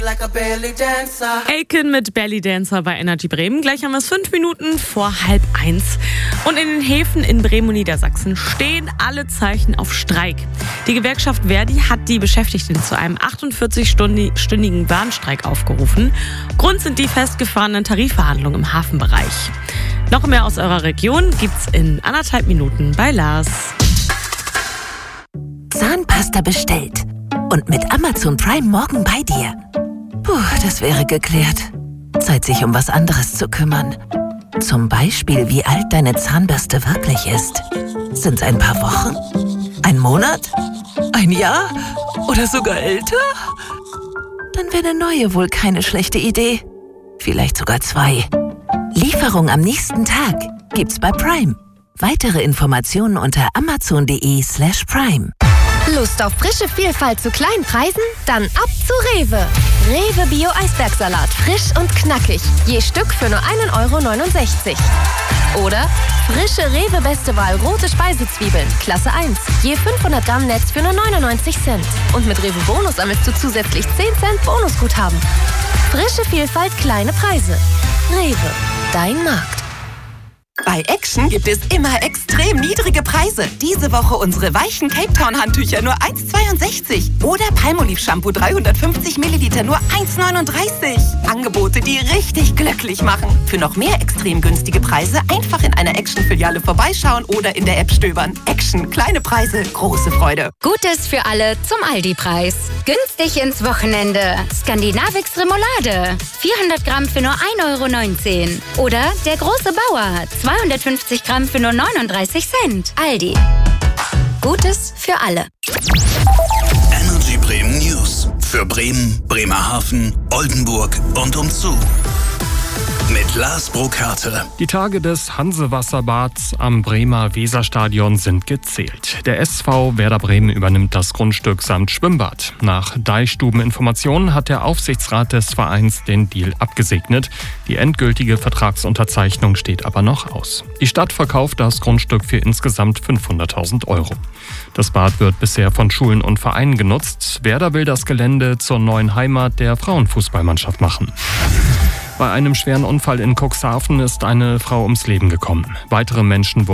Aiken mit Belly Dancer bei Energy Bremen. Gleich haben wir es 5 Minuten vor 12:30. Und in den Häfen in Bremen und Niedersachsen stehen alle Zeichen auf Streik. Die Gewerkschaft Verdi hat die Beschäftigten zu einem 48-stündigen Warnstreik aufgerufen. Grund sind die festgefahrenen Tarifverhandlungen im Hafenbereich. Noch mehr aus eurer Region gibt's in 1,5 Minuten bei Lars. Zahnpasta bestellt. Und mit Amazon Prime morgen bei dir. Puh, das wäre geklärt. Zeit, sich um was anderes zu kümmern. Zum Beispiel, wie alt deine Zahnbürste wirklich ist. Sind's ein paar Wochen? Ein Monat? Ein Jahr? Oder sogar älter? Dann wäre eine neue wohl keine schlechte Idee. Vielleicht sogar 2. Lieferung am nächsten Tag gibt's bei Prime. Weitere Informationen unter amazon.de/prime. Lust auf frische Vielfalt zu kleinen Preisen? Dann ab zu Rewe. Rewe Bio Eisbergsalat, frisch und knackig. Je Stück für nur 1,69 €. Oder frische Rewe Beste Wahl rote Speisezwiebeln, Klasse 1. Je 500 Gramm Netz für nur 99 Cent. Und mit Rewe Bonus sammelst du zusätzlich 10 Cent Bonusguthaben. Frische Vielfalt, kleine Preise. Rewe, dein Markt. Bei Action gibt es immer extrem niedrige Preise. Diese Woche unsere weichen Cape Town Handtücher nur 1,62 € oder Palmolive Shampoo 350 Milliliter nur 1,39 €. Angebote, die richtig glücklich machen. Für noch mehr extrem günstige Preise einfach in einer Action-Filiale vorbeischauen oder in der App stöbern. Action, kleine Preise, große Freude. Gutes für alle zum Aldi-Preis. Günstig ins Wochenende. Skandinavix Remoulade. 400 Gramm für nur 1,19 € Oder der große Bauer. 250 Gramm für nur 39 Cent. Aldi. Gutes für alle. Energy Bremen News. Für Bremen, Bremerhaven, Oldenburg und umzu. Mit Lars Burkhardt. Die Tage des Hansewasserbads am Bremer Weserstadion sind gezählt. Der SV Werder Bremen übernimmt das Grundstück samt Schwimmbad. Nach Deichstuben-Informationen hat der Aufsichtsrat des Vereins den Deal abgesegnet. Die endgültige Vertragsunterzeichnung steht aber noch aus. Die Stadt verkauft das Grundstück für insgesamt 500.000 €. Das Bad wird bisher von Schulen und Vereinen genutzt. Werder will das Gelände zur neuen Heimat der Frauenfußballmannschaft machen. Bei einem schweren Unfall in Cuxhaven ist eine Frau ums Leben gekommen. Weitere Menschen wurden